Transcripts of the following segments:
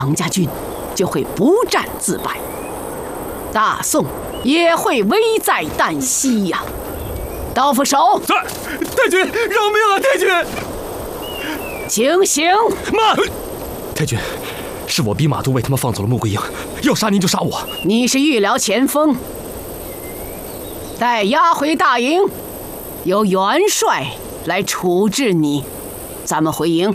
杨家军就会不战自败，大宋也会危在旦夕呀！刀斧手， 在，太君饶命啊！太君， 清醒！ 慢！太君，是我逼马都为他们放走了穆桂英，要杀您就杀我。 你是御辽前锋，待押回大营，由元帅来处置你。咱们回营。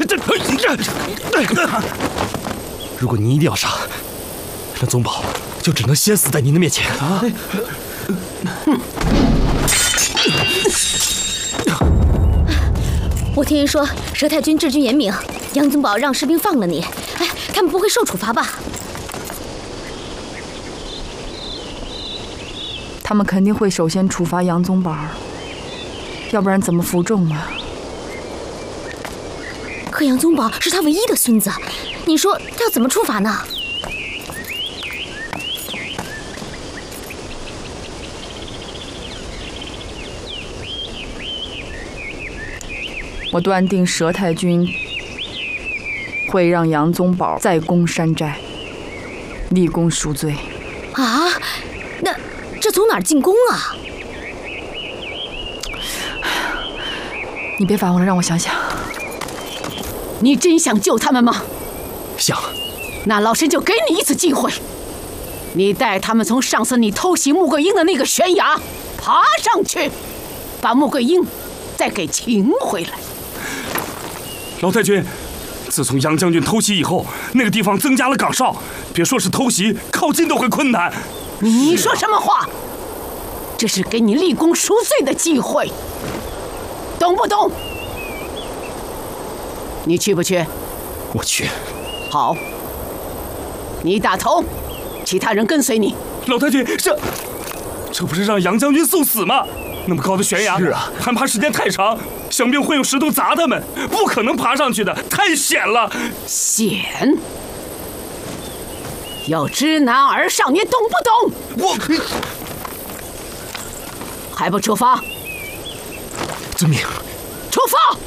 如果你一定要杀，那宗保就只能先死在您的面前啊！ 我听人说佘太君治军严明，杨宗保让士兵放了你，哎，他们不会受处罚吧？ 他们肯定会首先处罚杨宗保，要不然怎么服众啊？ 可杨宗保是他唯一的孙子，你说他要怎么处罚呢？ 我断定佘太君会让杨宗保再攻山寨，立功赎罪。 啊，那这从哪儿进攻啊？ 你别烦我了，让我想想。 你真想救他们吗？ 想。 那老身就给你一次机会，你带他们从上次你偷袭穆桂英的那个悬崖爬上去，把穆桂英再给擒回来。 老太君，自从杨将军偷袭以后，那个地方增加了岗哨，别说是偷袭，靠近都会困难。 你说什么话？这是给你立功赎罪的机会，懂不懂？你去不去？ 我去。 好，你打头，其他人跟随你。 老太君，这不是让杨将军送死吗？那么高的悬崖，是啊，攀爬时间太长，想必会用石头砸他们，不可能爬上去的，太险了。 险？要知难而上，你懂不懂？ 我还不出发？ 遵命。 出发！